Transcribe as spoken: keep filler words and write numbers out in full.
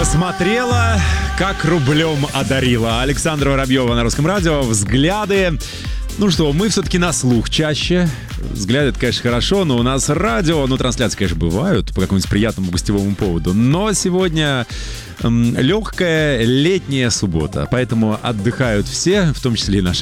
Посмотрела, как рублем одарила. Александра Воробьева на Русском радио. Взгляды. Ну что, мы все-таки на слух чаще. Взгляды, это, конечно, хорошо, но у нас радио, ну, трансляции, конечно, бывают по какому-нибудь приятному гостевому поводу. Но сегодня эм, легкая летняя суббота, поэтому отдыхают все, в том числе и наши